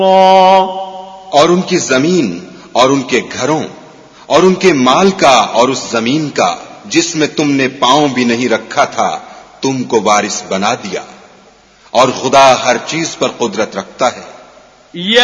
और उनकी जमीन और उनके घरों और उनके माल का और उस जमीन का जिसमें तुमने पांव भी नहीं रखा था तुमको वारिस बना दिया। और खुदा हर चीज पर कुदरत रखता है।